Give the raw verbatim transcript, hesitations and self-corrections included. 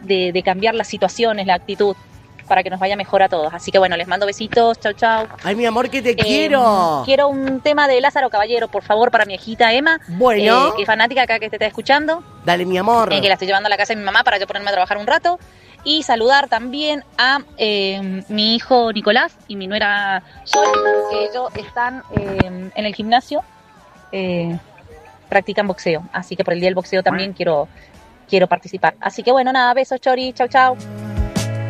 de, de cambiar las situaciones, la actitud, para que nos vaya mejor a todos. Así que bueno, les mando besitos, chau, chau. Ay, mi amor, que te Eh, quiero. Quiero un tema de Lázaro Caballero, por favor, para mi hijita Emma, Bueno. eh, que es fanática acá que te está escuchando. Dale, mi amor. Eh, que la estoy llevando a la casa de mi mamá para yo ponerme a trabajar un rato. Y saludar también a eh, mi hijo Nicolás y mi nuera Sol, que ellos están eh, en el gimnasio, eh, practican boxeo. Así que por el día del boxeo también quiero, quiero participar. Así que bueno, nada, besos, Chori, chau, chau.